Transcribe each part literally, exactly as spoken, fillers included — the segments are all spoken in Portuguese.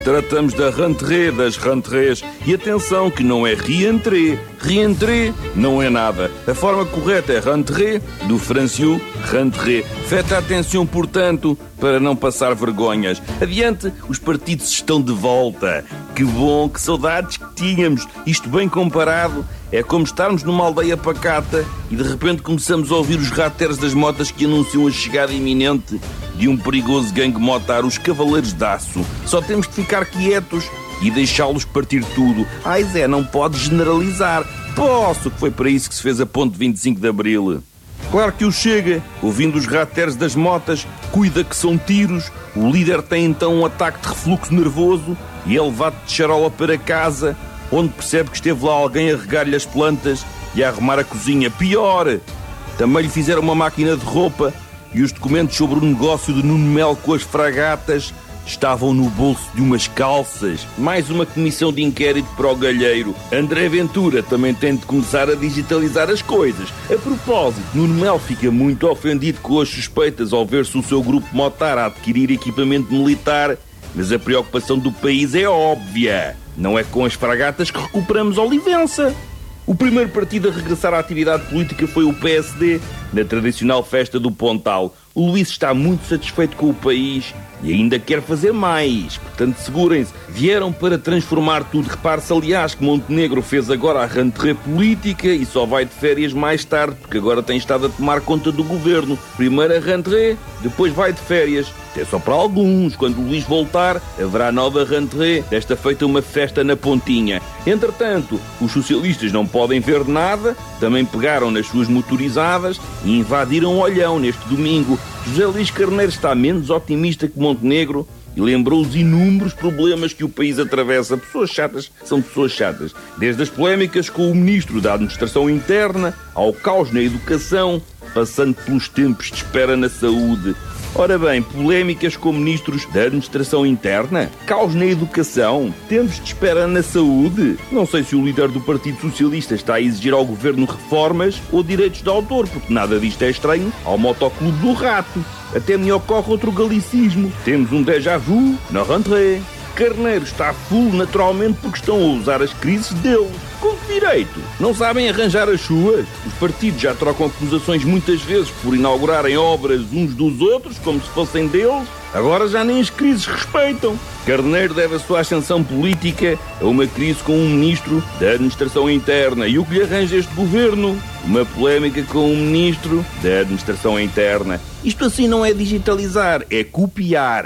Tratamos da rentrée, das rentrées. E atenção que não é rientrée. Rientrée não é nada. A forma correta é rentrée, do francês, rentrée. Faites atenção, portanto, para não passar vergonhas. Adiante, os partidos estão de volta. Que bom, que saudades que tínhamos. Isto bem comparado é como estarmos numa aldeia pacata e de repente começamos a ouvir os rateros das motas que anunciam a chegada iminente de um perigoso gangue motar, os Cavaleiros de Aço. Só temos de ficar quietos e deixá-los partir tudo. Ai Zé, não pode generalizar. Posso, que foi para isso que se fez a ponte vinte e cinco de Abril. Claro que o Chega, ouvindo os rateros das motas, cuida que são tiros, o líder tem então um ataque de refluxo nervoso e é levado de charola para casa, onde percebe que esteve lá alguém a regar-lhe as plantas e a arrumar a cozinha. Pior, também lhe fizeram uma máquina de roupa e os documentos sobre o negócio de Nuno Melo com as fragatas estavam no bolso de umas calças. Mais uma comissão de inquérito para o galheiro. André Ventura também tem de começar a digitalizar as coisas. A propósito, Nuno Melo fica muito ofendido com as suspeitas ao ver-se o seu grupo motar a adquirir equipamento militar, mas a preocupação do país é óbvia. Não é com as fragatas que recuperamos Olivença. O primeiro partido a regressar à atividade política foi o P S D, na tradicional festa do Pontal. O Luís está muito satisfeito com o país e ainda quer fazer mais. Portanto, segurem-se. Vieram para transformar tudo. Repare-se, aliás, que Montenegro fez agora a rentrée política e só vai de férias mais tarde, porque agora tem estado a tomar conta do governo. Primeiro a rentrée, depois vai de férias. É só para alguns. Quando o Luís voltar, haverá nova rentrée, desta feita uma festa na Pontinha. Entretanto, os socialistas não podem ver nada, também pegaram nas suas motorizadas e invadiram Olhão neste domingo. José Luís Carneiro está menos otimista que Montenegro e lembrou os inúmeros problemas que o país atravessa. Pessoas chatas são pessoas chatas. Desde as polémicas com o Ministro da Administração Interna, ao caos na educação, passando pelos tempos de espera na saúde. Ora bem, polémicas com ministros da Administração Interna? Caos na educação? Tempos de espera na saúde? Não sei se o líder do Partido Socialista está a exigir ao governo reformas ou direitos de autor, porque nada disto é estranho ao motoclube do rato. Até me ocorre outro galicismo. Temos um déjà vu na rentrée. Carneiro está full naturalmente porque estão a usar as crises dele. Com que direito? Não sabem arranjar as suas? Os partidos já trocam acusações muitas vezes por inaugurarem obras uns dos outros como se fossem deles. Agora já nem as crises respeitam. Carneiro deve a sua ascensão política a uma crise com um ministro da Administração Interna. E o que lhe arranja este governo? Uma polémica com um ministro da Administração Interna. Isto assim não é digitalizar, é copiar.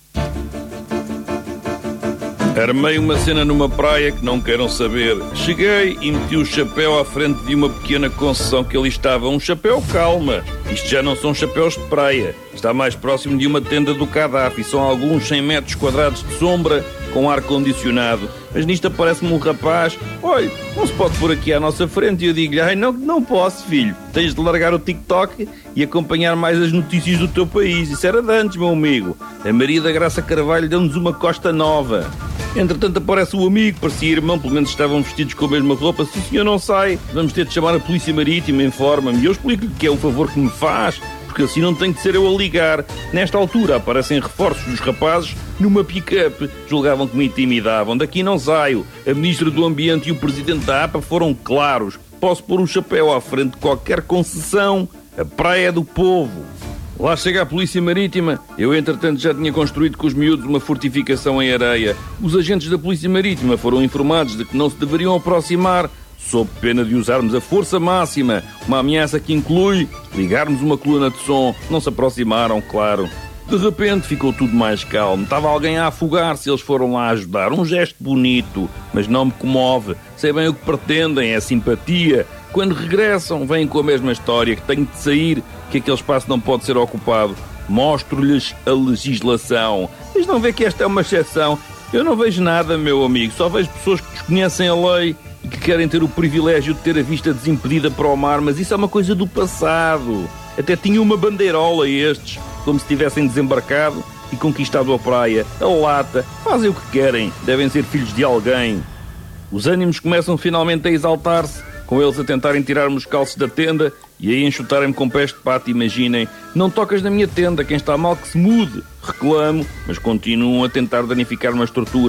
Armei uma cena numa praia que não queiram saber. Cheguei e meti o chapéu à frente de uma pequena concessão que ali estava. Um chapéu, calma. Isto já não são chapéus de praia. Está mais próximo de uma tenda do Gaddafi. São alguns cem metros quadrados de sombra com ar-condicionado. Mas nisto aparece-me um rapaz. Olha, não se pode pôr aqui à nossa frente. E eu digo-lhe, ai não, não posso, filho. Tens de largar o TikTok e acompanhar mais as notícias do teu país. Isso era de antes, meu amigo. A Maria da Graça Carvalho deu-nos uma costa nova. Entretanto aparece o amigo, parecia irmão, pelo menos estavam vestidos com a mesma roupa. Se o senhor não sai, vamos ter de chamar a Polícia Marítima, informa-me. E eu explico-lhe que é um favor que me faz, porque assim não tem de ser eu a ligar. Nesta altura aparecem reforços dos rapazes numa pick-up. Julgavam que me intimidavam. Daqui não saio. A Ministra do Ambiente e o Presidente da A P A foram claros. Posso pôr um chapéu à frente de qualquer concessão. A praia é do povo. Lá chega a Polícia Marítima. Eu, entretanto, já tinha construído com os miúdos uma fortificação em areia. Os agentes da Polícia Marítima foram informados de que não se deveriam aproximar, sob pena de usarmos a força máxima, uma ameaça que inclui ligarmos uma coluna de som. Não se aproximaram, claro. De repente ficou tudo mais calmo. Estava alguém a afogar-se, eles foram lá ajudar. Um gesto bonito, mas não me comove. Sei bem o que pretendem, é simpatia. Quando regressam, vêm com a mesma história, que tenho de sair, que aquele espaço não pode ser ocupado. Mostro-lhes a legislação. Eles não veem que esta é uma exceção. Eu não vejo nada, meu amigo. Só vejo pessoas que desconhecem a lei e que querem ter o privilégio de ter a vista desimpedida para o mar, mas isso é uma coisa do passado. Até tinha uma bandeirola estes, como se tivessem desembarcado e conquistado a praia. A lata. Fazem o que querem. Devem ser filhos de alguém. Os ânimos começam finalmente a exaltar-se com eles a tentarem tirar-me os calços da tenda e aí enxutarem-me com pés de pato. Imaginem, não tocas na minha tenda, quem está mal que se mude. Reclamo, mas continuam a tentar danificar-me a estrutura.